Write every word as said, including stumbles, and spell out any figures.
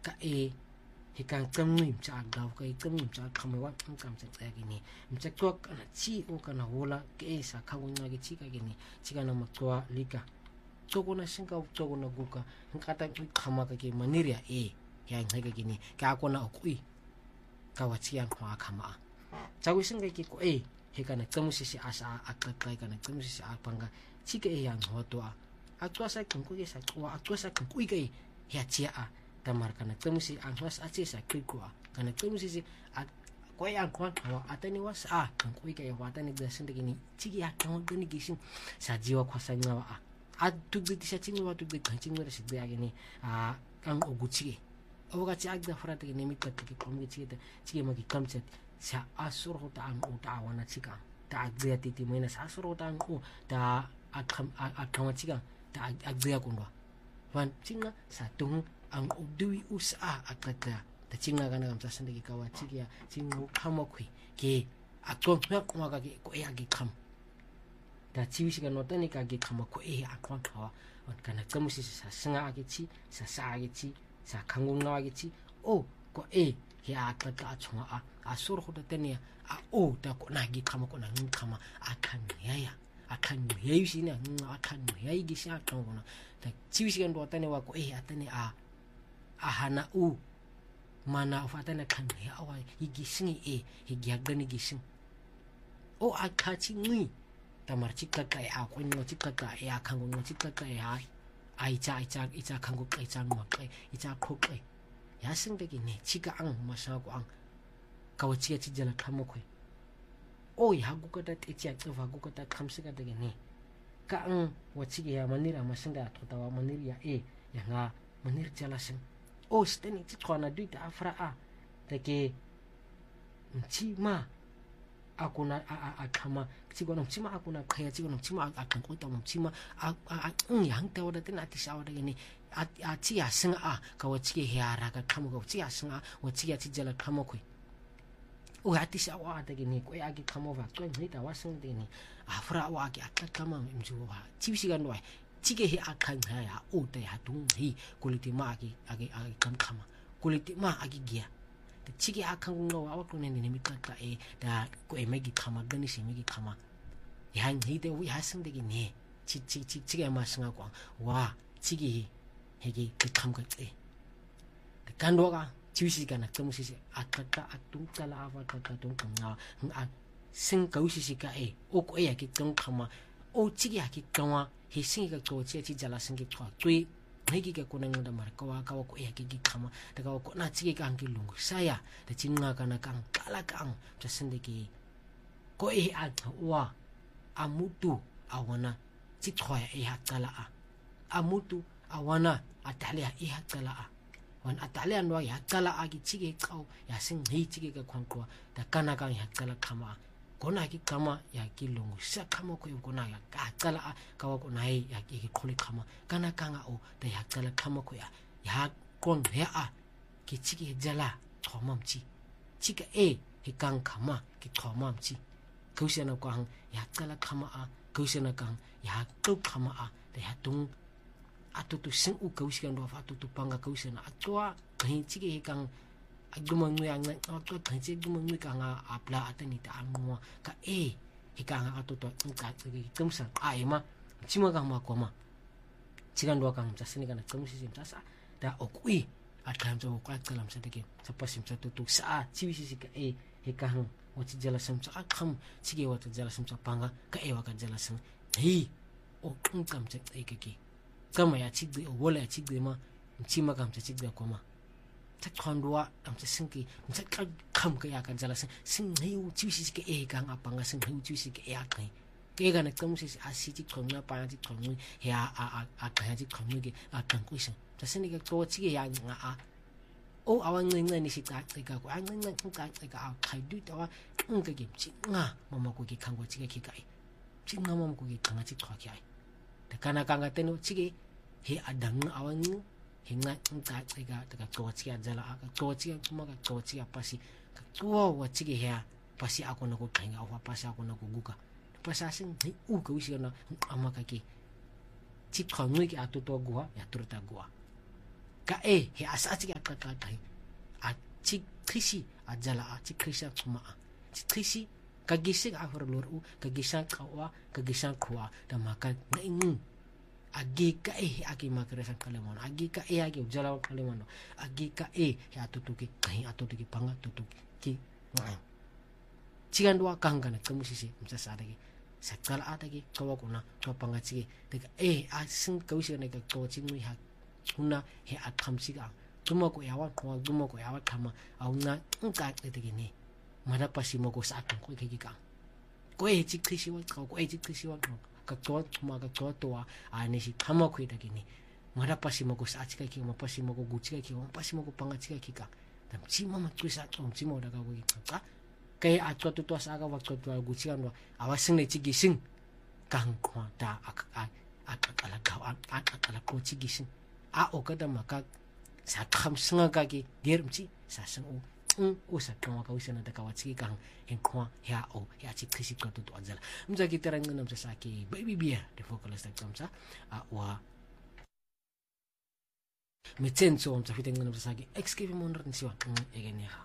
ka e he kang tsamni mcha daw ka tsamni mcha khamewa kam cha ka gini mcha tok kana chi o kana hola ke sa khawunga ge chi ka gini chi kana makwa lika toko na singa toko na guka ngata khama ka ke maniria e ya ngai ka gini ka ko na okui ka wachi yang khwa khama chawi singa ki ko e he kana tsamusi asa akakai kana tsamusi apanga chi ke yang hotoa atwa sa kunku ke sa twa atwa sa kunku ke ya chia a tamar kana tsamusi angwas achi sa krikwa kana tsamusi a ko yang khwa khwa atani was a kunku ke wa tani da sinda gini chi ya kan gani gishin sa jiwa khwasa ngawa a a tugdi sa chingwa tugdi kan chingwa sa de agini a kan oguchi oga chi agda frata gini mit ka ke komi chi de chi ma ki kamchat sa asur hota ang uta wana chika ta agda titi mena sa asur hota ang u ta akam akam chika ta agda kundwa wan chinga sa tung ang udui usa akaka ta chinga kana kam sa sandagi kawa chikia chingu khamakhui ke akon hak maga ke ko ya ge kham ta chiwi siga notani ka ge khama ko e akon khawa wan kana kamusi sa sanga age chi sa sa age chi sa khangung na age chi o ko e ya akaka chunga a asur hoda tenia a o ta ko na ge khama ko na ngin khama akan ya akan yayi sina akan yayi gi sha kan gona ta chiwi siga notani wa ko e atani a ahana u mana ufatana kan ya awa igisingi e higiagani gisin o akachi ngui tamar chikka kai a ko no chikka kai a kango no chikka kai a ai cha ai cha icha kango kai cha no kai icha kho kai ya singde gi ne chika ang masa ko ang kawachi chi jala khamo khoi o ya gu ka ta ticha tsufa gu ka ta khamsiga de ne ka ang wachi ya manira masinda thotawa maniria e ya nga manir jala sing o steni chi khona duita afra a take mchima akuna a a khama chigona mchima akuna khaya chigona mchima akan ko ta mchima a a yang ta wada tin ati sawa de ni a a chi ya sing a ka wa chi ya ra ka khamo ko chi ya sing a wa chi ya chi jala khamo khoi o ati sawa de ni ko ya gi khamo va ko ni ta wa sing de ni afra wa gi atta khama mju wa chi bi sigan wa chi ge he akan ha ya o ta ya dung hi kuliti ma gi agi agi kam khama kuliti ma agi gia chiki akang no wa ko ne ne mi ka e da ko e megi khama gani si megi khama ya ni de wi hasang de ni chi chi chi chi ga ma sanga kwa wa chiki hegi ke kham ka e de kan do ga chi si ga na tum si si akata atung kala awa ka ka tung kam na a sing ka si si ka e o ko ya ki tung khama o chiki ya ki kawa he sing ga ko chi chi jala sing ki thwa tui ngi ke ko nang da mar ka wa ka ko ya ki gi khama da ka ko na chi ka ang ki lung saya da chinga ka na kang kala kang cha sinde ki ko e a wa amutu awana chi thwa e ha kala a amutu awana atalia e ha kala a wan atalia no ya kala a gi chi ke kau ya sing hi chi ke ka khwan ko da kana kang ya kala khama kona ki kama ya ki lungu sa kama ko kona ya ka kala ka ko nai ya ki kholi kama kana kanga o da ya kala kama ko ya ya kon ya a ki chiki jala thomam chi chika e hi kang kama ki thomam chi kausena ko hang ya kala kama a kausena kang ya to kama a da ya tung atutu sing u kausena do fa atutu panga kausena atwa kai chiki hi kang agumang yang na to kanchi gumang ka nga apla atani ta angwa ka e hika nga to to ka ki tumsa ai ma chima ka ma ko ma chigan do ka ngam chasini kana tumsi sim chasa da okui atam to ko kalam sa deke sapasim sa to to sa chiwisi si ka e hika hang wati jala sam sa kham chige wati jala sam sa panga ka e wa ka jala sam hi o kum kam cha e ke ki kama ya chigde o wala ya chigde ma chima kam cha chigde ko ma ta khondwa am sa singki sa kham ka ya kan jala sing sing heu chi si ke e gang apa nga sing heu chi si ke ya kai ke ga na kam si a si chi khong na pa chi khong ya a a a ka chi khong ge a kan ku sing ta sin ke ko chi ya nga a o awang ngai ngai ni si ta ka ko ang ngai ngai ka ka a khai du ta wa ng ke gi chi nga mama ko gi khang ko chi ke ki kai chi nga mama ko gi khang chi thwa ki ai ta kana ka nga tenu chi ge he adang awang hinga ngka tsega taka tsochia jala aka tsochia kuma ka tsochia pasi ka tuwa wachige ya pasi ako na ko kanga awa pasi ako na ko guka pasa sing ni u ka usia na ama ka ki chi khangui ki atu to gua ya turta gua ka e he asatsi ka qaqaqa a chikrisi a jala a chikrisa tsuma a chikrisi ka gise ka for lor u ka gisa qawa ka gisa khwa da maka ngingu agi ka e agi makresa kalemon agi ka e agi jala kalemon agi ka e ya tutuki kai atutuki panga tutuki ki ngai chigandwa kangana kamusisi msasaragi sakala atagi kawakuna kapangachigi teka e a sing kawisi ne ka to chingui ha una he athamsiga tumako yawa ko tumako yawa thama auna ngka tegi ni mara pasimo ko sa ko ke ka ko e chikrisi wa ko e chikrisi wa ka to tuma ka to to a ne si thama ko tegi ni mara pasimo ko sa chika ki ma pasimo ko guchika ki ma pasimo ko pangachika ki ka tam chima ma kuisa tom chimo daga ko ka kay atwa tutwa sa aga waktu tutwa guchikan wa awasing ne chigising kang kwa da ak ak ak ala ka ak ak ala ko chigising a o kada maka sa kham singa ka ki dermchi sa sang o um o sa kwa ka wisana da ka wachi kang en kwa ya o ya chi khisi ko tutwa jala mja ki terang nam sa ki baby bia de focus ta kamsa a wa mitsenso mja fiteng nam sa ki excuse me monor nsiwa egen ya